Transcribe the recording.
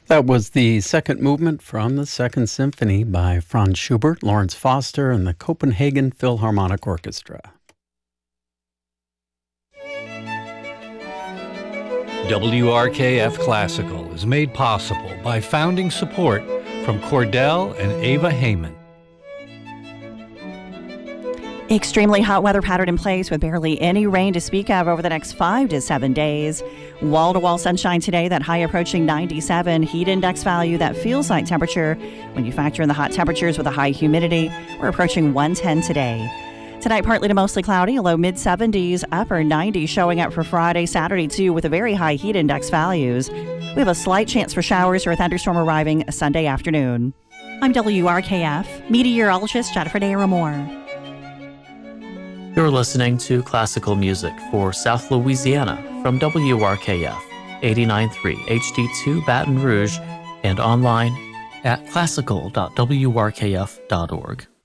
That was the second movement from the Second Symphony by Franz Schubert, Lawrence Foster, and the Copenhagen Philharmonic Orchestra. WRKF Classical is made possible by founding support from Cordell and Ava Heyman. Extremely hot weather pattern in place with barely any rain to speak of over the next 5 to 7 days. Wall-to-wall sunshine today, that high approaching 97. Heat index value, that feels like temperature. When you factor in the hot temperatures with a high humidity, we're approaching 110 today. Tonight, partly to mostly cloudy, a low mid-70s, upper 90s showing up for Friday, Saturday too, with a very high heat index values. We have a slight chance for showers or a thunderstorm arriving Sunday afternoon. I'm WRKF meteorologist Jennifer Daramore. You're listening to classical music for South Louisiana from WRKF 89.3 HD2 Baton Rouge and online at classical.wrkf.org.